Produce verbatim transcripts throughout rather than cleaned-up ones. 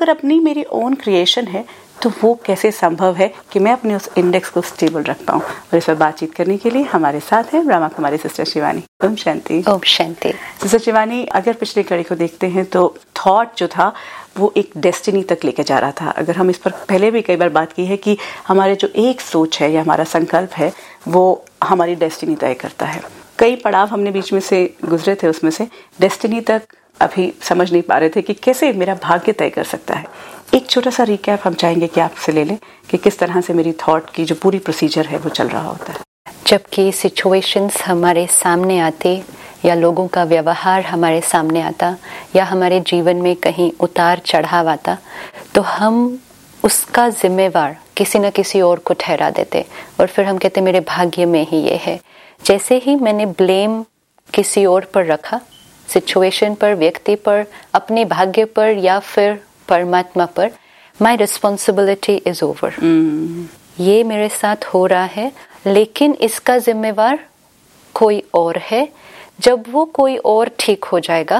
अगर अपनी मेरी ओन क्रिएशन है तो वो कैसे संभव है कि मैं अपने उस इंडेक्स को स्टेबल रख पाऊं। और इस पर बातचीत करने के लिए हमारे साथ हैं ब्रह्मा कुमारी सिस्टर शिवानी। ओम शांति। ओम शांति। सिस्टर शिवानी, अगर पिछली कड़ी को देखते हैं तो थॉट जो था वो एक डेस्टिनी तक लेके जा रहा था। अगर हम इस पर पहले भी कई बार बात की है कि हमारे जो एक सोच है या हमारा संकल्प है वो हमारी डेस्टिनी तय करता है। कई पड़ाव हमने बीच में से गुजरे थे, उसमें से डेस्टिनी तक अभी समझ नहीं पा रहे थे कि कैसे मेरा भाग्य तय कर सकता है। एक छोटा सा रिकैप हम चाहेंगे कि आपसे ले लें कि किस तरह से मेरी थॉट की जो पूरी प्रोसीजर है वो चल रहा होता है। जबकि सिचुएशंस हमारे सामने आते या लोगों का व्यवहार हमारे सामने आता या हमारे जीवन में कहीं उतार चढ़ाव आता, तो हम उसका जिम्मेवार किसी न किसी और को ठहरा देते और फिर हम कहते मेरे भाग्य में ही ये है। जैसे ही मैंने ब्लेम किसी और पर रखा, सिचुएशन पर, व्यक्ति पर, अपने भाग्य पर या फिर परमात्मा पर, माई रिस्पॉन्सिबिलिटी इज ओवर। ये मेरे साथ हो रहा है, लेकिन इसका जिम्मेवार कोई और है। जब वो कोई और ठीक हो जाएगा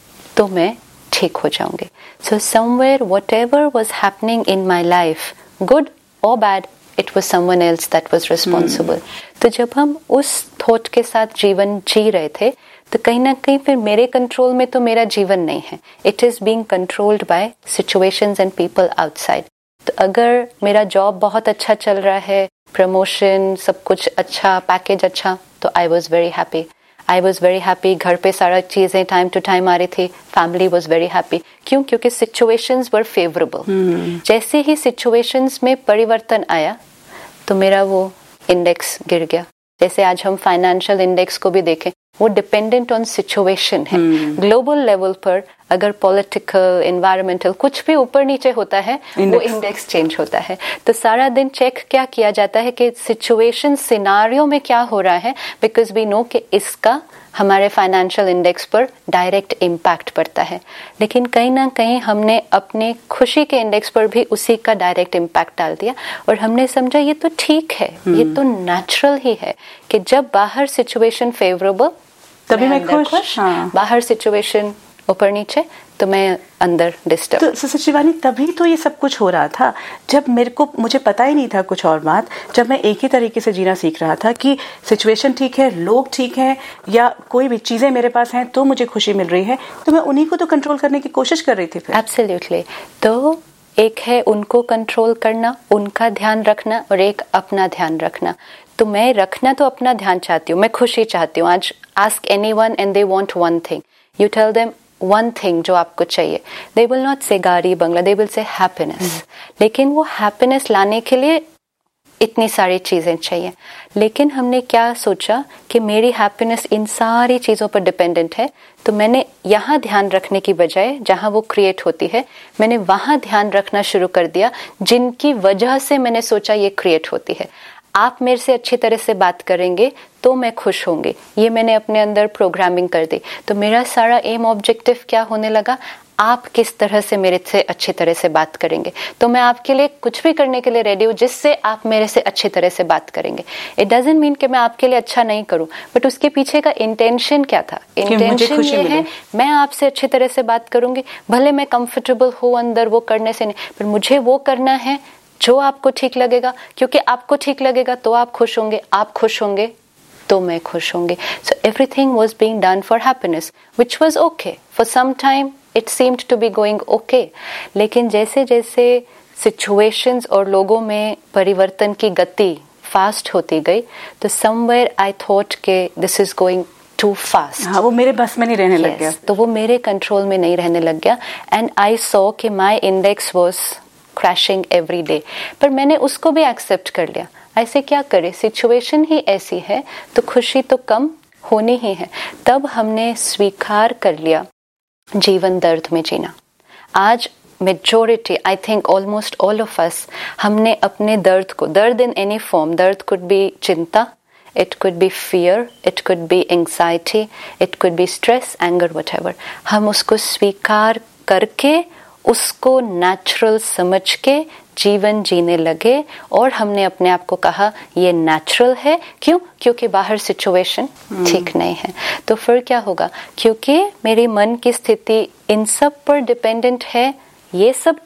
तो मैं ठीक हो जाऊंगी। So somewhere whatever was happening in my life, good और bad, it was someone else that was responsible. तो जब हम उस थॉट के साथ जीवन जी रहे थे तो कहीं ना कहीं फिर मेरे कंट्रोल में तो मेरा जीवन नहीं है। It is being controlled by situations and people outside. तो अगर मेरा जॉब बहुत अच्छा चल रहा है, प्रमोशन, सब कुछ अच्छा, पैकेज अच्छा, तो I was very happy. I was very happy. घर पे सारा चीजें टाइम टू टाइम आ रही थी, फैमिली वॉज वेरी हैप्पी। क्यों? क्योंकि सिचुएशंस वर फेवरेबल। जैसे ही सिचुएशंस में परिवर्तन आया तो मेरा वो इंडेक्स गिर गया। जैसे आज हम फाइनेंशियल इंडेक्स को भी देखें, वो डिपेंडेंट ऑन सिचुएशन है। ग्लोबल लेवल पर अगर पॉलिटिकल, एनवायरमेंटल कुछ भी ऊपर नीचे होता है, वो इंडेक्स चेंज होता है। तो सारा दिन चेक क्या किया जाता है कि सिचुएशन, सिनारियो में क्या हो रहा है, बिकॉज वी नो कि इसका हमारे फाइनेंशियल इंडेक्स पर डायरेक्ट इम्पैक्ट पड़ता है। लेकिन कहीं ना कहीं हमने अपने खुशी के इंडेक्स पर भी उसी का डायरेक्ट इम्पैक्ट डाल दिया और हमने समझा ये तो ठीक है, ये तो नेचुरल ही है कि जब बाहर सिचुएशन फेवरेबल तभी मैं खुश, खुश हाँ। बाहर सिचुएशन ऊपर नीचे तो मैं अंदर डिस्टर्ब। तो सिस्टर शिवानी, तभी तो ये सब कुछ हो रहा था जब मेरे को मुझे पता ही नहीं था कुछ और बात। जब मैं एक ही तरीके से जीना सीख रहा था कि सिचुएशन ठीक है, लोग ठीक हैं, या कोई भी चीजें मेरे पास हैं तो मुझे खुशी मिल रही है, तो मैं उन्हीं को तो कंट्रोल करने की कोशिश कर रही थी फिर। एब्सोल्युटली। तो एक है उनको कंट्रोल करना, उनका ध्यान रखना, और एक अपना ध्यान रखना। तो मैं रखना तो अपना ध्यान चाहती हूँ, मैं खुशी चाहती हूँ। आज ask anyone and they want one thing, you tell them one thing जो आपको चाहिए, दे विल नॉट से गाड़ी बंगला, दे विल से हैप्पीनेस। लेकिन वो हैप्पीनेस लाने के लिए इतनी सारी चीजें चाहिए। लेकिन हमने क्या सोचा कि मेरी हैप्पीनेस इन सारी चीजों पर डिपेंडेंट है, तो मैंने यहाँ ध्यान रखने की बजाय जहाँ वो क्रिएट होती है, मैंने वहां ध्यान रखना शुरू कर दिया जिनकी वजह से मैंने सोचा ये क्रिएट होती है। आप मेरे से अच्छी तरह से बात करेंगे तो मैं खुश होंगी, ये मैंने अपने अंदर प्रोग्रामिंग कर दी। तो मेरा सारा एम ऑब्जेक्टिव क्या होने लगा, आप किस तरह से मेरे से अच्छी तरह से बात करेंगे, तो मैं आपके लिए कुछ भी करने के लिए रेडी हूँ जिससे आप मेरे से अच्छी तरह से बात करेंगे। इट डजंट मीन कि मैं आपके लिए अच्छा नहीं करूँ, बट उसके पीछे का इंटेंशन क्या था? इंटेंशन ये है मैं आपसे अच्छी तरह से बात करूंगी, भले मैं कंफर्टेबल हूँ अंदर वो करने से नहीं, पर मुझे वो करना है जो आपको ठीक लगेगा, क्योंकि आपको ठीक लगेगा तो आप खुश होंगे, आप खुश होंगे तो मैं खुश होंगी। So everything was being done for happiness, which was okay for some time, it seemed to be going okay. लेकिन जैसे जैसे सिचुएशंस और लोगों में परिवर्तन की गति फास्ट होती गई, तो समवेयर आई थॉट के this is going to fast. हाँ, वो मेरे बस में नहीं रहने yes, लग गया, तो वो मेरे कंट्रोल में नहीं रहने लग गया। एंड आई सॉ कि माई index was crashing every day. पर मैंने उसको भी एक्सेप्ट कर लिया। ऐसे क्या करे, सिचुएशन ही ऐसी है तो खुशी तो कम होनी ही है। तब हमने स्वीकार कर लिया जीवन दर्द में जीना। आज majority, I think almost all of us, हमने अपने दर्द को, दर्द इन एनी फॉर्म, दर्द कुड बी चिंता, it could be fear, it could be anxiety, it could be stress, anger, whatever, हम उसको स्वीकार करके उसको नेचुरल समझ के जीवन जीने लगे। और हमने अपने आप को कहा ये नेचुरल है। क्यों? क्योंकि बाहर सिचुएशन ठीक नहीं है। तो फिर क्या होगा, क्योंकि मेरी मन की स्थिति इन सब पर डिपेंडेंट है, ये सब